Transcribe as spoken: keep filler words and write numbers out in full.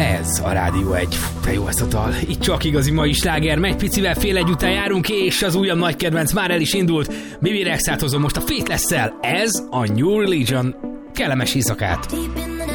Ez a Rádió egy. De jó ez a dal. Itt csak igazi mai sláger. Megy picivel fél egy után járunk, és az újabb nagy kedvenc már el is indult. Bibi Rexát hozom most a Faithless-szel. Ez a New Religion. Kellemes éjszakát.